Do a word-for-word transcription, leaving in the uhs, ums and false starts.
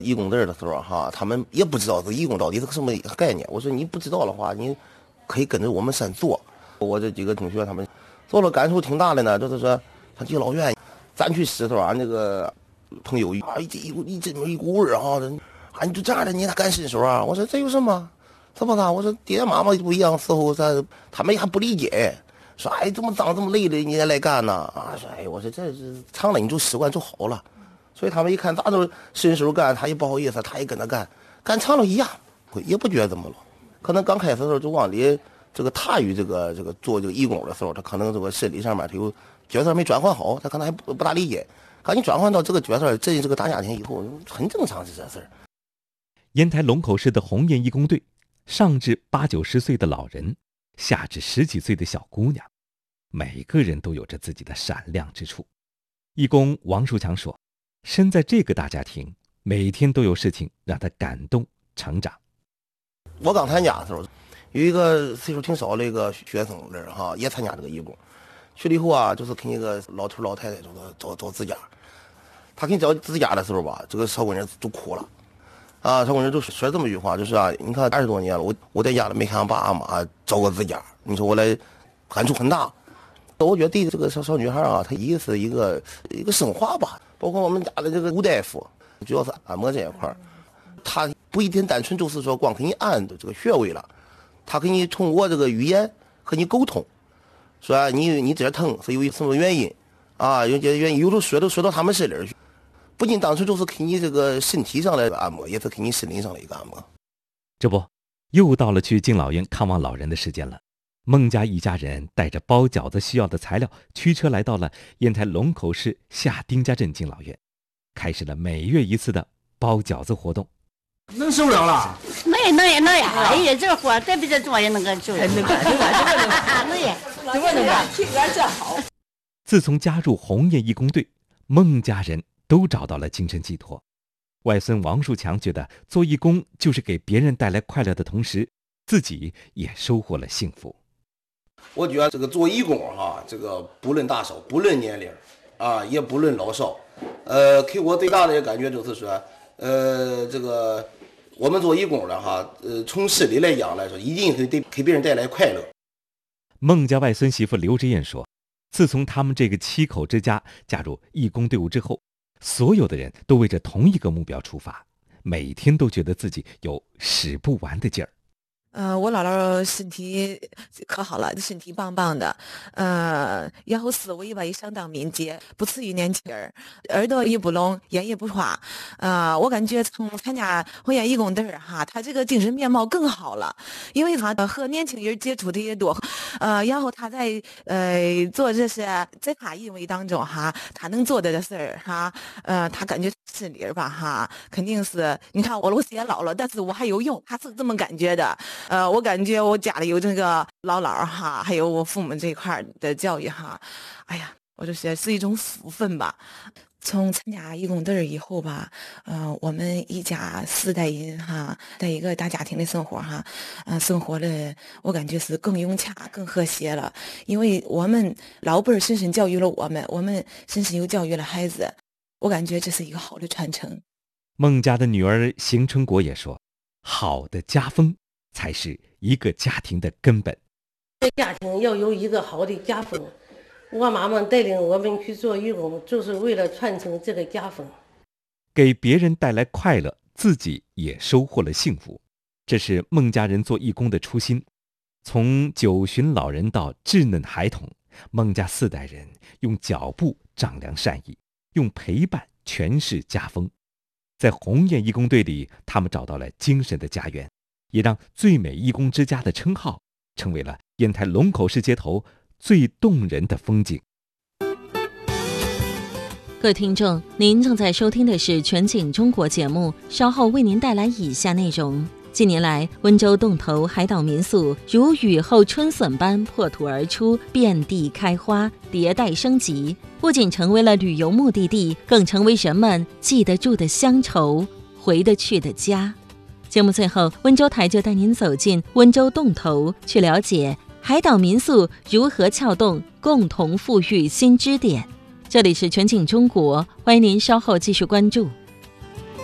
义工队的时候哈，他们也不知道这义工到底是个什么概念。我说你不知道的话，你可以跟着我们山做。我这几个同学他们做了感触挺大的呢，就是说他去老远咱去石头啊，那个朋友啊，一一股一这么一股味儿啊，啊你就这样的你咋干伸手啊？我说这有什么？是不是啊？我说爹妈妈不一样时候，他他们还不理解，说哎这么脏这么累的你也来干呢啊？说哎我说这是长了你就习惯就好了。所以他们一看咱都伸手干，他也不好意思，他也跟着干，干长了一样，也不觉得怎么了。可能刚开始的时候就往里这个踏于这个这个做这个义工的时候，他可能这个心理上面他有角色没转换好，他可能还不不大理解。赶紧转换到这个角色，这这个大家庭以后，很正常是这事儿。 烟台龙口市的红雁义工队，上至八九十岁的老人，下至十几岁的小姑娘，每个人都有着自己的闪亮之处。义工王树强说，身在这个大家庭，每天都有事情让他感动成长。 我刚参加的时候，有一个岁数挺少的一个学生人哈，也参加这个义工。去了以后啊，就是给那个老头老太太找找找指甲。他给你找指甲的时候吧，这个小姑娘就哭了。啊，小姑娘就说这么一句话，就是啊，你看二十多年了，我我在家里没看俺爸俺妈找过指甲，你说我来感触很大。我觉得对这个小小女孩啊，她一是一个一个升华吧。包括我们家的这个吴大夫，主要是按摩这一块儿，他不一定单纯就是说光给你按的这个穴位了，他给你通过这个语言和你沟通，说啊你你这疼是由于什么原因啊？有些原因有时候说都说到他们心里去，不仅单纯就是给你这个身体上的按摩，也是给你心灵上的一个按摩。 这不，又到了去敬老院看望老人的时间了。孟家一家人带着包饺子需要的材料，驱车来到了烟台龙口市下丁家镇敬老院，开始了每月一次的包饺子活动。 能受了了？ 能也能也能呀！哎呀，这活再比这做也能够受。能干，能干，能也，怎么能干？体格真好。 自从加入红雁义工队，孟家人都找到了精神寄托。外孙王树强觉得做义工就是给别人带来快乐的同时，自己也收获了幸福。 我觉得这个做义工哈，这个不论大小，不论年龄，啊，也不论老少，呃，给我最大的感觉就是说，呃，这个我们做义工的哈，呃，从心理来讲来说，一定会给给别人带来快乐。 孟家外孙媳妇刘志燕说，自从他们这个七口之家加入义工队伍之后，所有的人都为着同一个目标出发，每天都觉得自己有使不完的劲儿。 呃，我姥姥身体可好了，身体棒棒的，呃，然后思维吧也相当敏捷，不次于年轻儿，耳朵也不聋，眼也不花，呃，我感觉从参加红雁义工队哈，他这个精神面貌更好了，因为他和年轻人接触的也多，呃，然后他在呃做这些在他认为当中哈，他能做的事儿哈，呃，他感觉心里吧哈，肯定是你看我我也老了，但是我还有用，他是这么感觉的。呃，我感觉我家里有这个老老哈，还有我父母这一块的教育哈，哎呀，我就觉得是一种福分吧。从参加义工队以后吧，呃，我们一家四代人哈，在一个大家庭的生活哈，呃，生活的我感觉是更融洽、更和谐了。因为我们老辈儿深深教育了我们，我们深深又教育了孩子，我感觉这是一个好的传承。 孟家的女儿邢春国也说，好的家风才是一个家庭的根本。 家庭要有一个好的家风，我妈妈带领我们去做义工，就是为了传承这个家风， 给别人带来快乐，自己也收获了幸福。这是孟家人做义工的初心。从九旬老人到稚嫩孩童，孟家四代人用脚步丈量善意，用陪伴诠释家风。在红雁义工队里，他们找到了精神的家园，也让最美义工之家的称号成为了烟台龙口市街头最动人的风景。 各位听众，您正在收听的是全景中国节目，稍后为您带来以下内容。近年来，温州洞头海岛民宿如雨后春笋般破土而出，遍地开花，迭代升级，不仅成为了旅游目的地，更成为人们记得住的乡愁，回得去的家。节目最后，温州台就带您走进温州洞头，去了解海岛民宿如何撬动共同富裕新支点。这里是全景中国，欢迎您稍后继续关注。